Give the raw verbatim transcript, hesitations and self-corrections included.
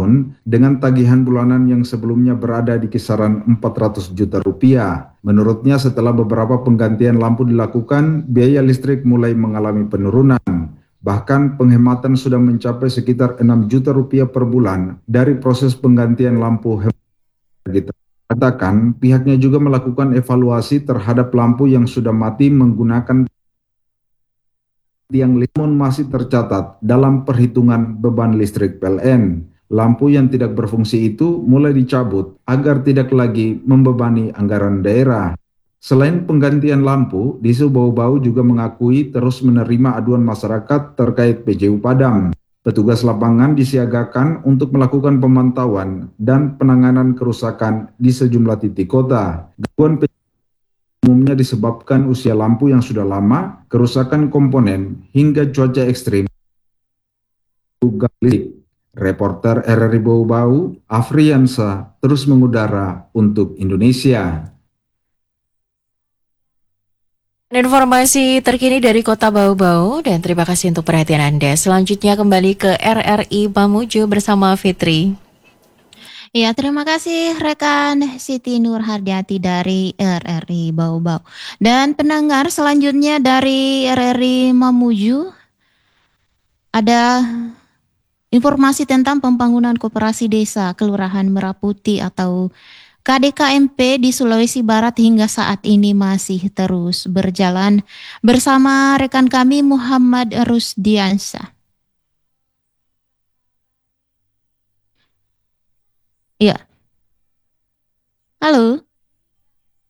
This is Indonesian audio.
tahun dengan tagihan bulanan yang sebelumnya berada di kisaran empat ratus juta rupiah. Menurutnya setelah beberapa penggantian lampu dilakukan, biaya listrik mulai mengalami penurunan. Bahkan penghematan sudah mencapai sekitar enam juta rupiah per bulan dari proses penggantian lampu hemat. Katakan pihaknya juga melakukan evaluasi terhadap lampu yang sudah mati menggunakan tiang listrik, namun masih tercatat dalam perhitungan beban listrik P L N. Lampu yang tidak berfungsi itu mulai dicabut agar tidak lagi membebani anggaran daerah. Selain penggantian lampu, Disu Bau-Bau juga mengakui terus menerima aduan masyarakat terkait P J U padam. Petugas lapangan disiagakan untuk melakukan pemantauan dan penanganan kerusakan di sejumlah titik kota. Gangguan umumnya disebabkan usia lampu yang sudah lama, kerusakan komponen, hingga cuaca ekstrim. Reporter R R I Bau-Bau, Afriansa, terus mengudara untuk Indonesia. Informasi terkini dari Kota Bau-Bau dan terima kasih untuk perhatian Anda. Selanjutnya kembali ke R R I Mamuju bersama Fitri. Ya, terima kasih rekan Siti Nurhadiati dari R R I Bau-Bau. Dan pendengar selanjutnya dari R R I Mamuju ada informasi tentang pembangunan koperasi desa Kelurahan Meraputi atau K D K M P di Sulawesi Barat hingga saat ini masih terus berjalan bersama rekan kami Muhammad Rusdiansyah. Ya. Halo.